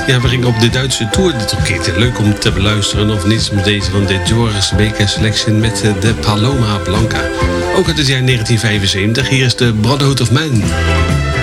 Ja, we gingen op de Duitse Tour dit keer. Leuk om te beluisteren of niets met deze van de Joris Baker Selection met de Paloma Blanca. Ook uit het jaar 1975. Hier is de Brotherhood of Man.